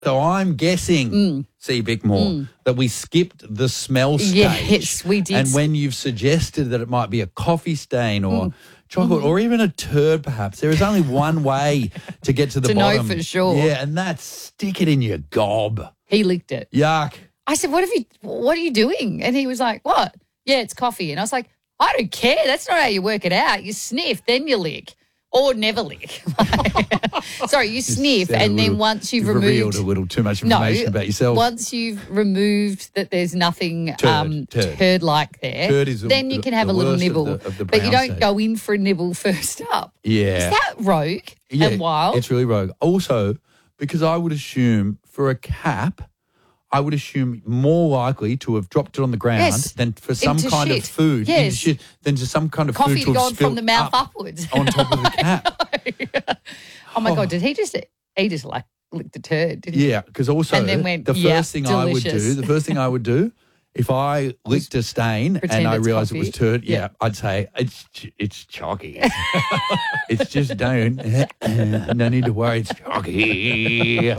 So I'm guessing, C. Bickmore, that we skipped the smell stage. Yes, we did. And when you've suggested that it might be a coffee stain or chocolate or even a turd perhaps, there is only one way to get to the bottom. To know for sure. Yeah, and that's stick it in your gob. He licked it. Yuck. I said, what are you doing? And he was like, what? Yeah, it's coffee. And I was like, I don't care. That's not how you work it out. You sniff, then you lick. Or never lick. Sorry, you sniff, and then once you've removed... revealed a little too much information about yourself. Once you've removed that there's nothing turd-like there, then you can have a little nibble. But you don't go in for a nibble first up. Yeah. Is that rogue and wild? It's really rogue. Also, because I would assume for a cap... I would assume more likely to have dropped it on the ground than for some kind of food. Yes. Than to some kind of coffee food to have gone from the mouth upwards. On top of the cap. Oh, my God. Did he just like licked a turd, didn't he? Yeah, because also and then went, the first thing I would do, if I licked a stain and I realised it was turd, I'd say, it's chalky. It's just no need to worry, it's chalky.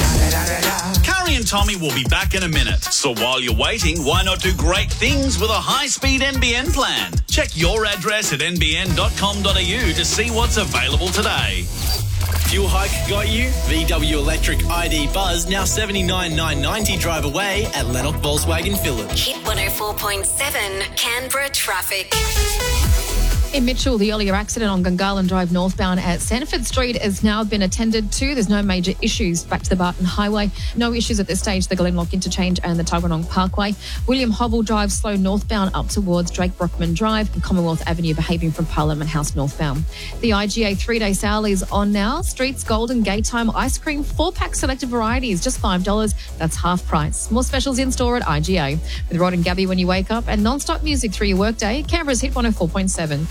Curry and Tommy will be back in a minute. So while you're waiting, why not do great things with a high-speed NBN plan? Check your address at nbn.com.au to see what's available today. Fuel hike got you? VW Electric ID Buzz, now $79,990 drive away at Lennox Volkswagen Village. Hit 104.7 Canberra traffic. In Mitchell, the earlier accident on Gungahlin Drive northbound at Sanford Street has now been attended to. There's no major issues. Back to the Barton Highway. No issues at this stage, the Glenlock Interchange and the Tuggeranong Parkway. William Hobble Drive slow northbound up towards Drake Brockman Drive and Commonwealth Avenue behaving from Parliament House northbound. The IGA 3-day sale is on now. Streets Golden Gate Time ice cream 4-pack selected varieties, just $5. That's half price. More specials in store at IGA. With Rod and Gabby when you wake up and non-stop music through your workday. Canberra's Hit 104.7.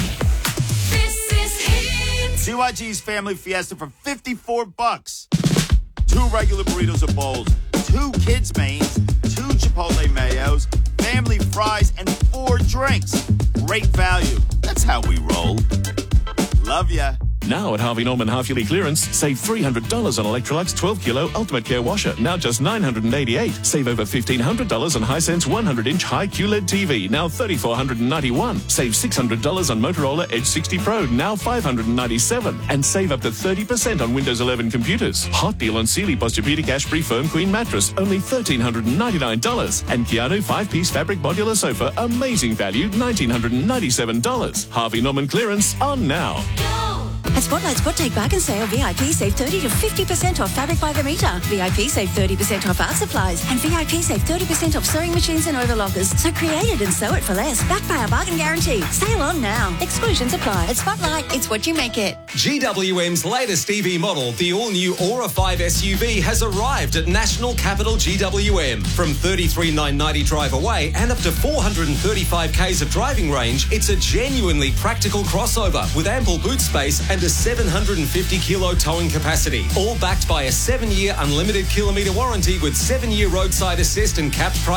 CYG's Family Fiesta for $54. 2 regular burritos or bowls, 2 kids' mains, 2 Chipotle mayos, family fries, and 4 drinks. Great value. That's how we roll. Love ya. Now at Harvey Norman half-yearly clearance, save $300 on Electrolux 12-kilo Ultimate Care washer, now just $988. Save over $1,500 on Hisense 100-inch high QLED TV, now $3,491. Save $600 on Motorola Edge 60 Pro, now $597. And save up to 30% on Windows 11 computers. Hot deal on Sealy Posturepedic Ashbury Firm Queen mattress, only $1,399. And Keanu 5-piece fabric modular sofa, amazing value, $1,997. Harvey Norman clearance on now. At Spotlight Spot Take Back and Sale, VIP save 30 to 50% off fabric by the metre. VIP save 30% off art supplies. And VIP save 30% off sewing machines and overlockers. So create it and sew it for less. Backed by our bargain guarantee. Sale on now. Exclusions apply. At Spotlight, it's what you make it. GWM's latest EV model, the all-new Aura 5 SUV, has arrived at National Capital GWM. From $33,990 drive away and up to 435 k's of driving range, it's a genuinely practical crossover with ample boot space and a 750-kilo towing capacity. All backed by a 7-year unlimited kilometre warranty with 7-year roadside assist and capped price.